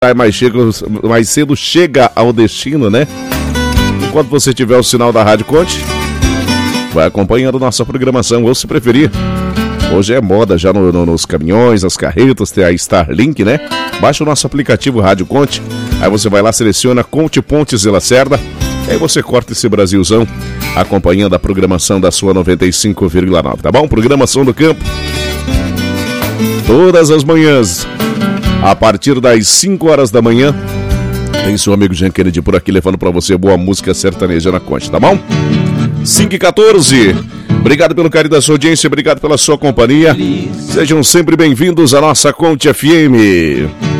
mais cedo chega ao destino, né? Enquanto você tiver o sinal da Rádio Conte, vai acompanhando nossa programação, ou se preferir. Hoje é moda já nos caminhões, nas carretas, tem a Starlink, né? Baixa o nosso aplicativo Rádio Conte, aí você vai lá, seleciona Conte Pontes e Lacerda, aí você corta esse Brasilzão, acompanhando a programação da sua 95,9, tá bom? Programação do Campo, todas as manhãs, a partir das 5 horas da manhã, tem seu amigo Jean Kennedy por aqui levando pra você boa música sertaneja na Conte, tá bom? 5h14, obrigado pelo carinho da sua audiência, obrigado pela sua companhia. Sejam sempre bem-vindos à nossa Conte FM.